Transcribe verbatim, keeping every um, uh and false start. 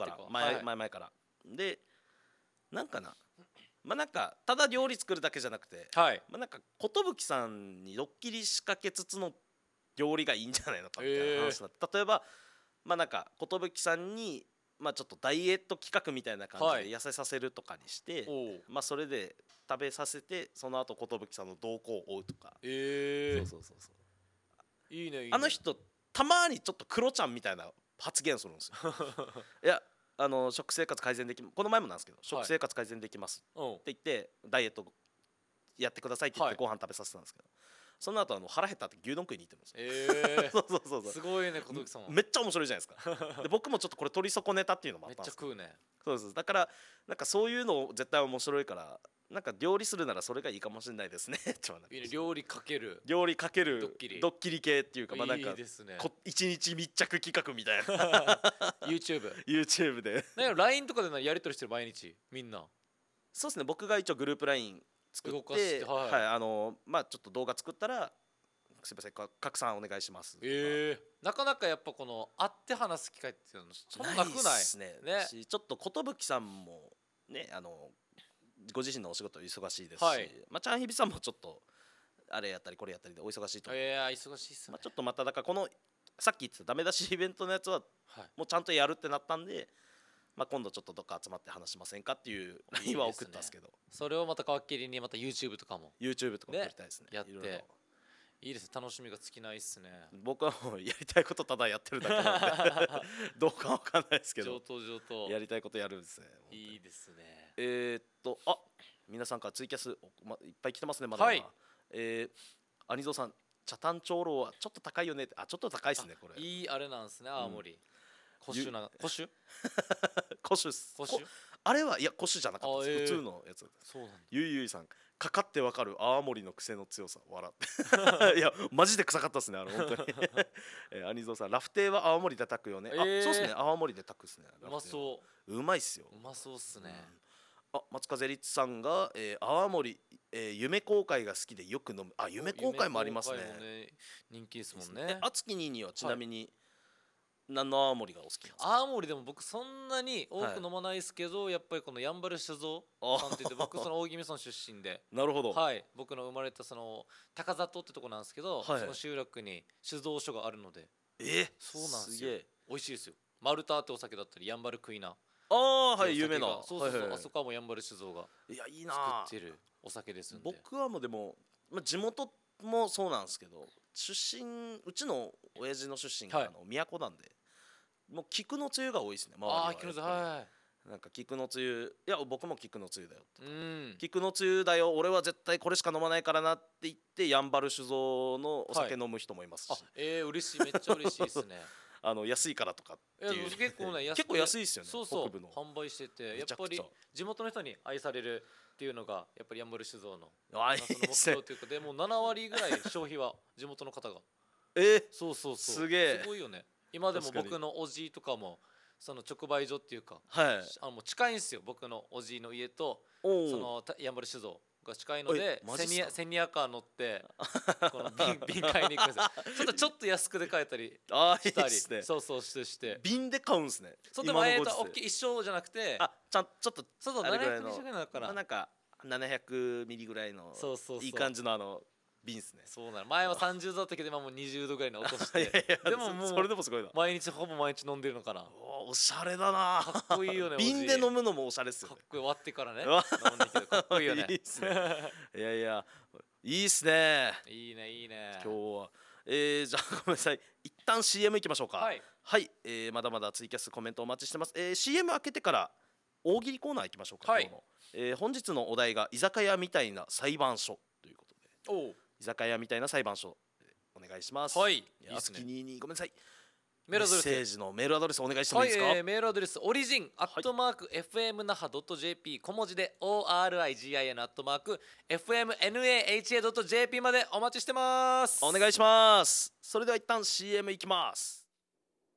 から前、 はい、 前々からでなんかなまあなんかただ料理作るだけじゃなくて、 はい、 まあなんか寿さんにドッキリ仕掛けつつの料理がいいんじゃないのかみたいな話になって、えー、例えばまあなんか寿さんにまあちょっとダイエット企画みたいな感じで痩せさせるとかにして、はい、まあそれで食べさせてその後寿さんの動向を追うとか、 えー、 そうそうそうそういいねいいね。 あの人たまにちょっとクロちゃんみたいな発言するんですよいやあの食生活改善できこの前もなんですけど、はい、食生活改善できますって言ってダイエットやってくださいって言ってご飯食べさせたんですけど、はい、その後あの腹減ったって牛丼食いに行ってるんですよ。 えー、 そうそうそうそうすごいね寿さんは。 めっちゃ面白いじゃないですかで僕もちょっとこれ取り損ねたっていうのもあったんですけど、 めっちゃ食うね。 そうですだからなんかそういうの絶対面白いからなんか料理するならそれがいいかもしれないですねいいね料理かける料理かけるドッキリドッキリ系っていうかまあなんかいいですね一日密着企画みたいな YouTube YouTube でなんか ライン とかでやり取りしてる毎日みんな。 そうですね僕が一応グループ ライン 作って動かしてはい、 はい、あのまあちょっと動画作ったらすいません拡散お願いします。 えー、なかなかやっぱこの会って話す機会っていうのそんななくないないっすね。 ねしちょっと寿さんもねあのご自身のお仕事忙しいですし、 はい、 まあちゃんひびさんもちょっとあれやったりこれやったりでお忙しいと思う。 いや忙しいっすね。 まあちょっとまただからこのさっき言ってたダメ出しイベントのやつはもうちゃんとやるってなったんで、まあ今度ちょっとどっか集まって話しませんかっていう意は送ったんですけど、 いいですね、それをまた皮切りにまた YouTube とかも YouTube とかもやりたいですね。 やっていろいろいいですね楽しみが尽きないっすね。 僕はもうやりたいことただやってるだけなんでどうかわかんないですけど上等上等やりたいことやるんですね。 いいですね。 えー、っとあ皆さんからツイキャス、ま、いっぱい来てますねまだまだ、はい、えー、アニゾーさん茶炭長老はちょっと高いよねってあちょっと高いですねこれ。 いいあれなんですね青森、うん、古酒な古酒古酒っす。 古酒あれはいや古酒じゃなかったです、えー、普通のやつ。 そうなんだ。 ゆいゆいさんかかってわかる青森の癖の強さ笑っていやマジで臭かったですねあれ本当にえー、アニゾーさんラフテーは青森で炊くよね、えー、あそうっすね青森で炊くっすね。 うまそううまいっすよ。 うまそうっすね、 うん、あ松風律さんが、えー、泡盛、えー、夢公開が好きでよく飲む。あ夢公開もありますね。 ね人気ですもんね。 あつきににはちなみに、はい、何の泡盛がお好きなんですか。 泡盛でも僕そんなに多く飲まないですけど、はい、やっぱりこのやんばる酒造さんって言って僕その大宜味村出身でなるほど、 はい、僕の生まれたその高里ってとこなんですけど、はい、その集落に酒造所があるので。 えー、 そうなんですよ。美味しいですよ。マルターってお酒だったりやんばるクイナああはい有名なそうそうそう、はいはい、あそこはもうやんばる酒造がいやいいな作ってるお酒ですんで。 僕はもうでも、まあ、地元もそうなんですけど出身うちの親父の出身が、はい、あの都なんでもう菊のつゆが多いですね周りは。あ菊のつゆはいなんか菊のつゆいや僕も菊のつゆだよとか、うん、菊のつゆだよ俺は絶対これしか飲まないからなって言ってやんばる酒造のお酒飲む人もいますし、はい、 あえー、嬉しいめっちゃ嬉しいですねあの安いからとかっていう結構ね安結構安いですよね。 そうそう北部の販売しててやっぱり地元の人に愛されるっていうのがやっぱりやんばる酒造のあその目標というかでもうななわりぐらい消費は地元の方がえー、 そうそうそうすげえすごいよね。今でも僕のおじとかもその直売所っていうか、 はい、 あのもう近いんですよ僕のおじの家とそのやんばる酒造が近いのでセニアカー乗ってこの瓶瓶買いに行くんですよちょっとちょっと安くで買えたりしたりいい、ね、そうそうしてして瓶で買うんですね。 そうでもえーと大きい一升じゃなくてあちゃんちょっとそうそうななひゃくミリぐらいだから、 まあ、なんかななひゃくミリぐらいのそうそうそういい感じのあの瓶ですね。 そうなの前はさんじゅうどだったけど今もうにじゅうどぐらいに落としていやいやでももうそれでもすごいな毎日ほぼ毎日飲んでるのかな。 お, おしゃれだなかっこいいよね瓶で飲むのもおしゃれっすよね。 かっこいい終わってからね飲んできてかっこいいよねいいっすねいやいやいいっすねいいねいいね今日はえー、じゃあごめんなさい一旦 シーエム いきましょうか。はい、はい、えー、まだまだツイキャスコメントお待ちしてます、えー、シーエム 開けてから大喜利コーナーいきましょうか、はい、今日の、えー、本日のお題が居酒屋みたいな裁判所ということでお居酒屋みたいな裁判所お願いします。 はいいいですねにじゅうにごめんなさいメールアドレスメッセージのメールアドレスお願いしてもいいですか。 はい、えー、メールアドレスオリジンアットマーク エフエム 那覇 .jp 小文字で オーアールアイジン アットマーク エフエムナハ ドット ジェーピー までお待ちしてます。 お願いします。それでは一旦 シーエム いきます。